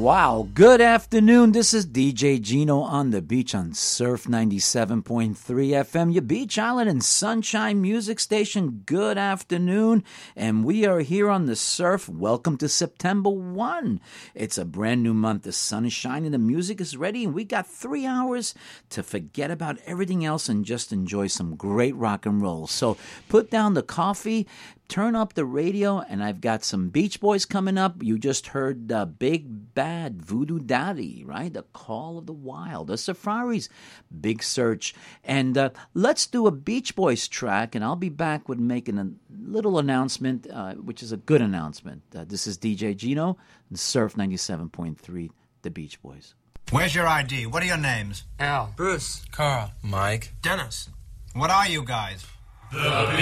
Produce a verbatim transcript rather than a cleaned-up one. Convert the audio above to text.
Wow, good afternoon. This is D J Gino on the beach on Surf ninety-seven point three F M, your Beach Island and Sunshine Music Station. Good afternoon, and we are here on the Surf. Welcome to September first. It's a brand new month. The sun is shining, the music is ready, and we got three hours to forget about everything else and just enjoy some great rock and roll. So put down the coffee, turn up the radio, and I've got some Beach Boys coming up. You just heard uh, Big Bad Voodoo Daddy, right? The Call of the Wild, the Safaris, Big Search. And uh, let's do a Beach Boys track, and I'll be back with making a little announcement, uh, which is a good announcement. Uh, this is D J Gino, and Surf ninety-seven point three, the Beach Boys. Where's your I D? What are your names? Al. Bruce. Carl. Mike. Dennis. What are you guys? The